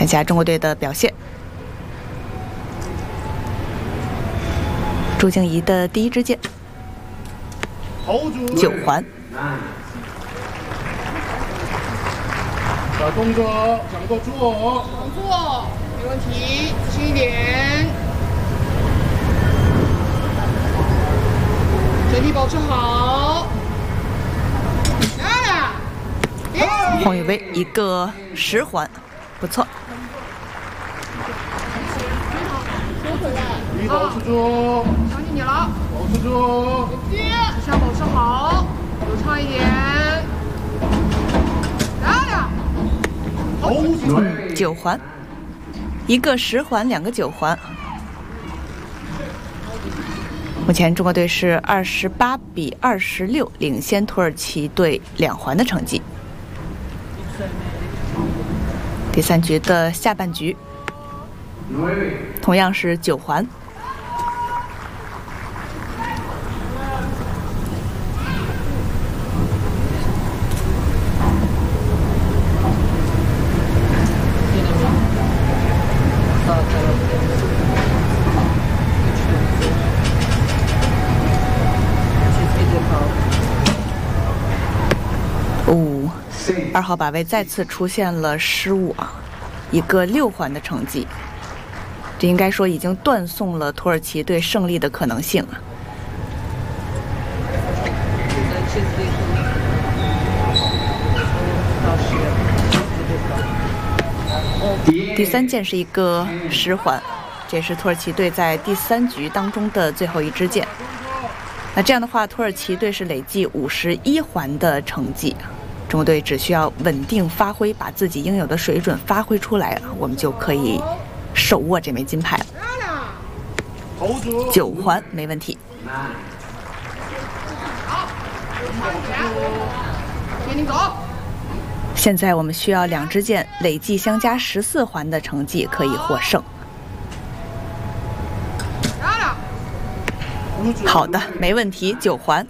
看一下中国队的表现。朱静怡的第一支箭，9环。 小动作，掌舵住哦。 稳坐，没问题，轻一点。整体保持好。漂亮。 黄雨薇一个10环，不错。 力保持住。 相信你了。 保持住。 指向保持好，流畅一点。漂亮。 9环，一个10环，2个9环。目前中国队是28比26领先土耳其队2环的成绩。第3局的下半局，同样是9环。2号靶位再次出现了失误啊，一个6环的成绩，这应该说已经断送了土耳其队胜利的可能性了。第3箭是一个10环，这是土耳其队在第3局当中的最后一支箭。那这样的话，土耳其队是累计51环的成绩。 中国队只需要稳定发挥，把自己应有的水准发挥出来，我们就可以手握这枚金牌了。9环没问题。现在我们需要2支箭累计相加14环的成绩可以获胜。好的，没问题，9环。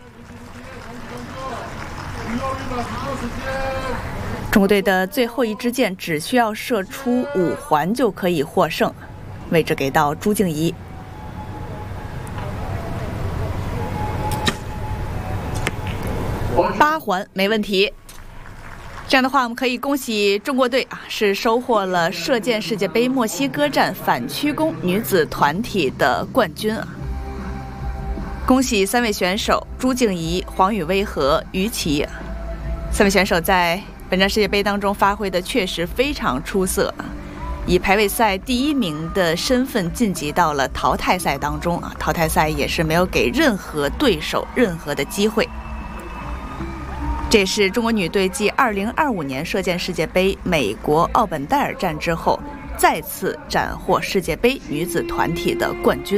中国队的最后一支箭只需要射出5环就可以获胜，位置给到朱静怡。8环没问题。这样的话，我们可以恭喜中国队是收获了射箭世界杯墨西哥站反曲弓女子团体的冠军啊！恭喜3位选手朱静怡、黄雨薇和于琦，3位选手在 本站世界杯当中发挥的确实非常出色，以排位赛第1名的身份晋级到了淘汰赛当中啊！淘汰赛也是没有给任何对手任何的机会。这也是中国女队继2025年射箭世界杯美国奥本戴尔站之后，再次斩获世界杯女子团体的冠军。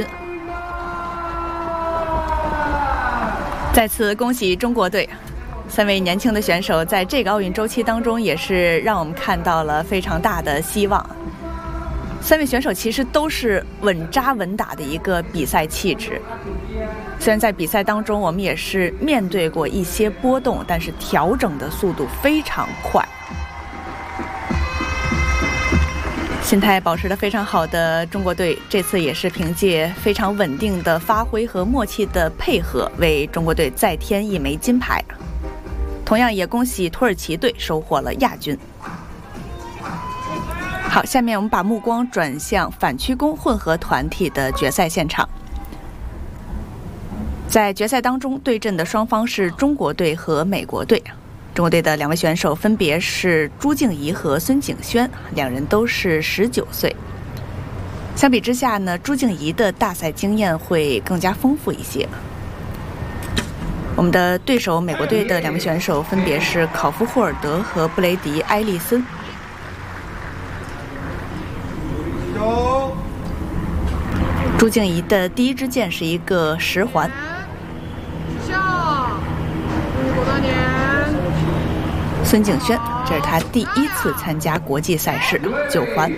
再次恭喜中国队！ 3位年轻的选手在这个奥运周期当中，也是让我们看到了非常大的希望。3位选手其实都是稳扎稳打的一个比赛气质。虽然在比赛当中我们也是面对过一些波动，但是调整的速度非常快。心态保持得非常好的中国队，这次也是凭借非常稳定的发挥和默契的配合，为中国队再添1枚金牌。 同样也恭喜土耳其队收获了亚军。好，下面我们把目光转向反曲弓混合团体的决赛现场。在决赛当中对阵的双方是中国队和美国队。中国队的2位选手分别是朱静怡和孙景轩，2人都是19岁。相比之下呢，朱静怡的大赛经验会更加丰富一些。 我们的对手美国队的2位选手分别是考夫霍尔德和布雷迪埃利森。朱静怡的第1支箭是一个10环。孙景轩，这是他第1次参加国际赛事，9环。